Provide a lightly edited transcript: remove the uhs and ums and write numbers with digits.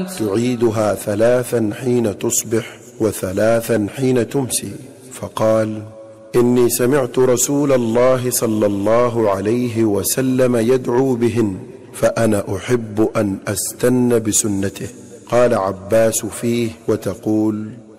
تعيدها 3 حين تصبح و3 حين تمسي. فقال: إني سمعت رسول الله صلى الله عليه وسلم يدعو بهن، فأنا أحب أن أستن بسنته. قال عباس فيه: وتقول: